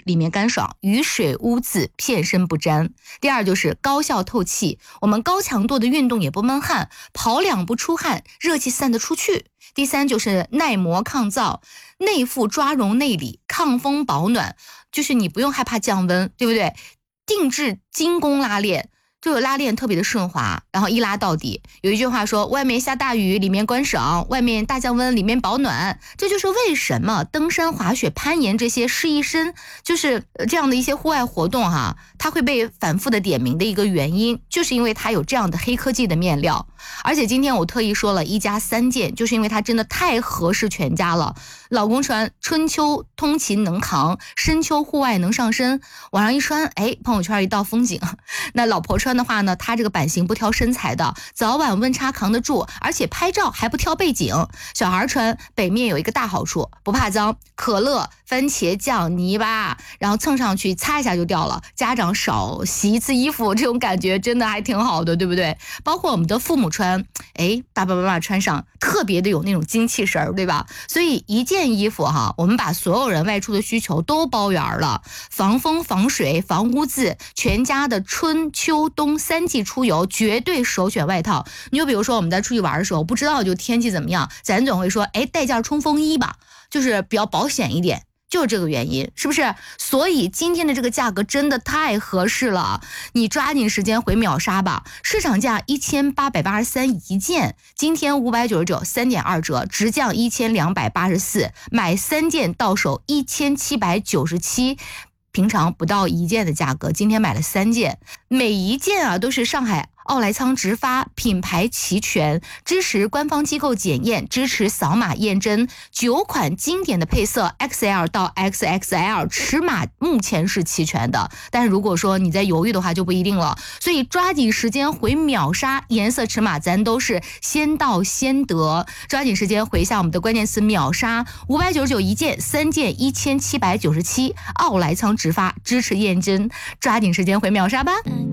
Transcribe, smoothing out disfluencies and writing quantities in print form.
里面干爽，雨水污渍片身不沾。第二就是高效透气，我们高强度的运动也不闷汗，跑两步出汗，热气散得出去。第三就是耐磨抗燥，内附抓绒内里，抗风保暖，就是你不用害怕降温，对不对？定制精工拉链，这个拉链特别的顺滑，然后一拉到底。有一句话说，外面下大雨里面观赏，外面大降温里面保暖。这就是为什么登山滑雪攀岩这些试一身就是这样的一些户外活动它会被反复的点名的一个原因，就是因为它有这样的黑科技的面料。而且今天我特意说了1加3件，就是因为它真的太合适全家了。老公穿春秋通勤能扛，深秋户外能上身，晚上一穿朋友圈一道风景。那老婆穿的话呢，它这个版型不挑身材的，早晚温差扛得住，而且拍照还不挑背景。小孩穿北面有一个大好处，不怕脏，可乐、番茄酱、泥巴，然后蹭上去擦一下就掉了。家长少洗一次衣服，这种感觉真的还挺好的，对不对？包括我们的父母穿，爸爸妈妈穿上特别的有那种精气神儿，对吧？所以一件衣服我们把所有人外出的需求都包圆了，防风、防水、防污渍，全家的春秋冬3季出游绝对首选外套。你就比如说我们在出去玩的时候，不知道就天气怎么样，咱总会说带件冲锋衣吧，就是比较保险一点。就是这个原因，是不是？所以今天的这个价格真的太合适了，你抓紧时间回秒杀吧。市场价1883一件，今天599 3.2折，直降1284，买3件到手1797。平常不到1件的价格，今天买了3件，每一件都是上海奥莱仓直发，品牌齐全，支持官方机构检验，支持扫码验真，9款经典的配色 XL 到 XXL 尺码目前是齐全的，但是如果说你在犹豫的话就不一定了，所以抓紧时间回秒杀，颜色尺码咱都是先到先得，抓紧时间回一下我们的关键词秒杀，599一件，3件1797，奥莱仓直发支持验真，抓紧时间回秒杀吧。